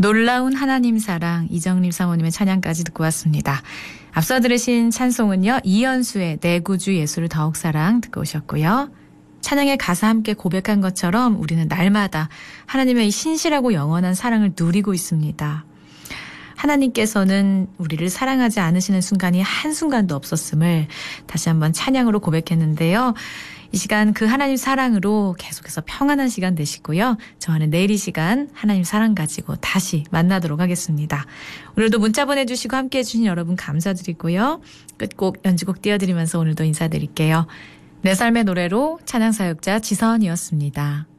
놀라운 하나님 사랑, 이정림 사모님의 찬양까지 듣고 왔습니다. 앞서 들으신 찬송은요, 이연수의 내 구주 예수를 더욱 사랑 듣고 오셨고요. 찬양의 가사 함께 고백한 것처럼 우리는 날마다 하나님의 이 신실하고 영원한 사랑을 누리고 있습니다. 하나님께서는 우리를 사랑하지 않으시는 순간이 한순간도 없었음을 다시 한번 찬양으로 고백했는데요. 이 시간 그 하나님 사랑으로 계속해서 평안한 시간 되시고요. 저와는 내일 이 시간 하나님 사랑 가지고 다시 만나도록 하겠습니다. 오늘도 문자 보내주시고 함께해 주신 여러분 감사드리고요. 끝곡 연주곡 띄워드리면서 오늘도 인사드릴게요. 내 삶의 노래로 찬양사역자 지선이었습니다.